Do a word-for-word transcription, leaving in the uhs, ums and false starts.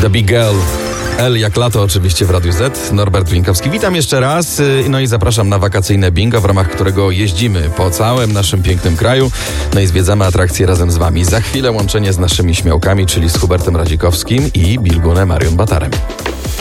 The Big Girl. L jak lato oczywiście w Radiu Z. Norbert Winkowski. Witam jeszcze raz. No i zapraszam na wakacyjne bingo, w ramach którego jeździmy po całym naszym pięknym kraju. No i zwiedzamy atrakcje razem z wami. Za chwilę łączenie z naszymi śmiałkami, czyli z Hubertem Radzikowskim i Bilgunem Marion Batarem.